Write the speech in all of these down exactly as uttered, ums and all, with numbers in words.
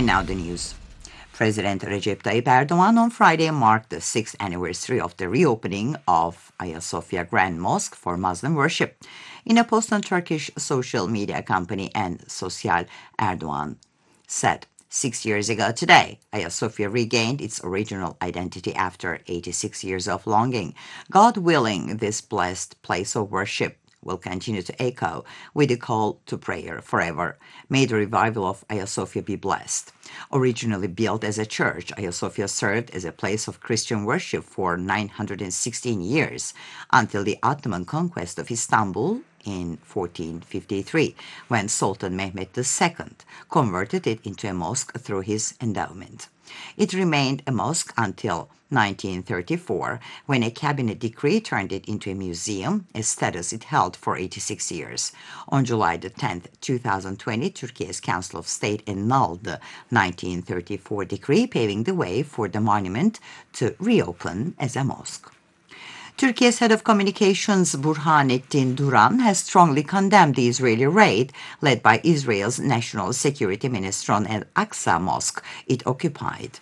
And now the news. President Recep Tayyip Erdogan on Friday marked the sixth anniversary of the reopening of Hagia Sophia Grand Mosque for Muslim worship. In a post on Turkish social media company and Sosyal, Erdogan said, Six years ago today, Hagia Sophia regained its original identity after eighty-six years of longing. God willing, this blessed place of worship will continue to echo with the call to prayer forever. May the revival of Hagia Sophia be blessed. Originally built as a church, Hagia Sophia served as a place of Christian worship for nine hundred sixteen years until the Ottoman conquest of Istanbul in fourteen fifty-three, when Sultan Mehmed the Second converted it into a mosque through his endowment. It remained a mosque until nineteen thirty-four, when a cabinet decree turned it into a museum, a status it held for eighty-six years. On July the tenth, two thousand twenty, Turkey's Council of State annulled the nineteen thirty-four decree, paving the way for the monument to reopen as a mosque. Turkey's head of communications, Burhanettin Duran, has strongly condemned the Israeli raid led by Israel's National Security Minister on Al-Aqsa Mosque it occupied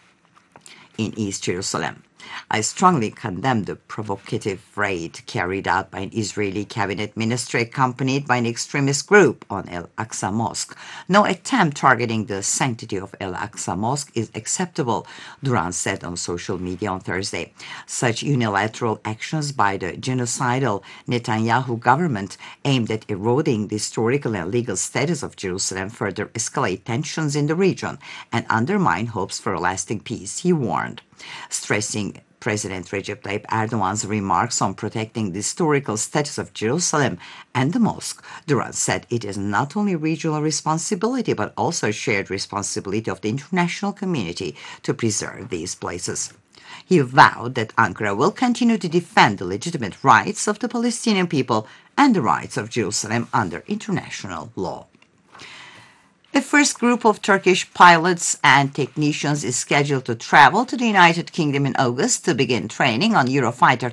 in East Jerusalem. I strongly condemn the provocative raid carried out by an Israeli cabinet minister accompanied by an extremist group on Al-Aqsa Mosque. No attempt targeting the sanctity of Al-Aqsa Mosque is acceptable, Duran said on social media on Thursday. Such unilateral actions by the genocidal Netanyahu government aimed at eroding the historical and legal status of Jerusalem further escalate tensions in the region and undermine hopes for a lasting peace, he warned. Stressing President Recep Tayyip Erdogan's remarks on protecting the historical status of Jerusalem and the mosque, Duran said it is not only regional responsibility but also shared responsibility of the international community to preserve these places. He vowed that Ankara will continue to defend the legitimate rights of the Palestinian people and the rights of Jerusalem under international law. The first group of Turkish pilots and technicians is scheduled to travel to the United Kingdom in August to begin training on Eurofighter